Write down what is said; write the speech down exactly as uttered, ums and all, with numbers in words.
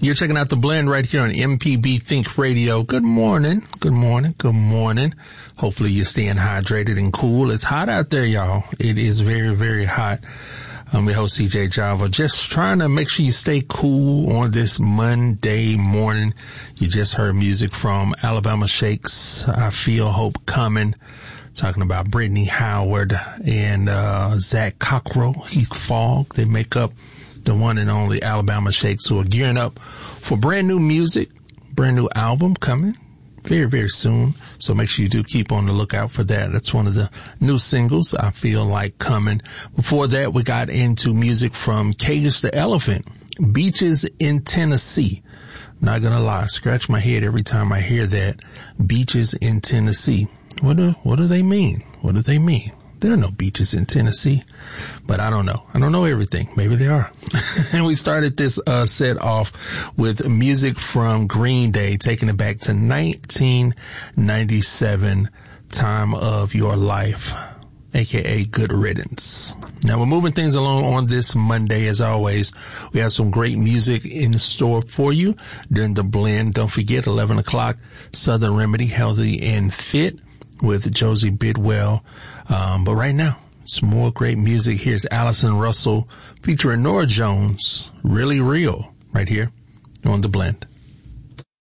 You're checking out The Blend right here on M P B Think Radio. Good morning. Good morning. Good morning. Hopefully you're staying hydrated and cool. It's hot out there, y'all. It is very, very hot. I'm your host, C J Java. Just trying to make sure you stay cool on this Monday morning. You just heard music from Alabama Shakes, I Feel Hope Coming. Talking about Brittany Howard and uh Zach Cockrell, Heath Fogg. They make up the one and only Alabama Shakes, who are gearing up for brand new music, brand new album coming very, very soon. So make sure you do keep on the lookout for that. That's one of the new singles, I Feel Like Coming. Before that, we got into music from Cage the Elephant, Beaches in Tennessee. Not gonna lie, I scratch my head every time I hear that. Beaches in Tennessee. What do, what do they mean? What do they mean? There are no beaches in Tennessee, but I don't know. I don't know everything. Maybe there are. And we started this uh set off with music from Green Day, taking it back to nineteen ninety-seven, Time of Your Life, aka Good Riddance. Now we're moving things along on this Monday. As always, we have some great music in store for you during the blend. Don't forget, eleven o'clock, Southern Remedy, Healthy and Fit with Josie Bidwell. Um, but right now, some more great music. Here's Allison Russell featuring Norah Jones, Really Real, right here on The Blend.